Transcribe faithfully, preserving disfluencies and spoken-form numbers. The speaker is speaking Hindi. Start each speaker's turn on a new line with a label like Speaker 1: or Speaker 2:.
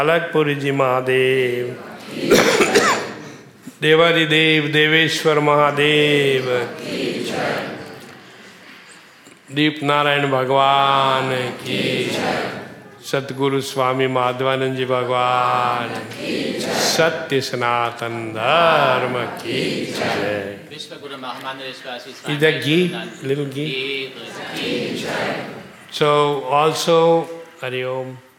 Speaker 1: अलगपुरी जी महादेव, देवादिदेव देवेश्वर महादेव, दीप नारायण भगवान की, सतगुरु स्वामी माधवानंद जी भगवान, सत्य सनातन धर्म की जय। Is that ghee? Little ghee? So also, Hari Om.